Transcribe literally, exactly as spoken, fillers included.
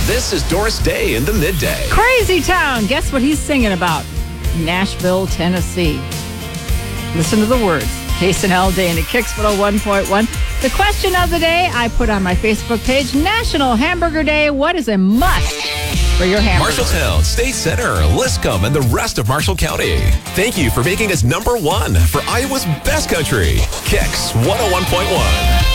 This is Doris Day in the Midday. Crazy Town. Guess what he's singing about? Nashville, Tennessee. Listen to the words. Jason Aldean at Kicks one oh one point one. The question of the day I put on my Facebook page, National Hamburger Day. What is a must for your hamburger? Marshalltown, State Center, Liscum, and the rest of Marshall County. Thank you for making us number one for Iowa's best country. Kicks one oh one point one.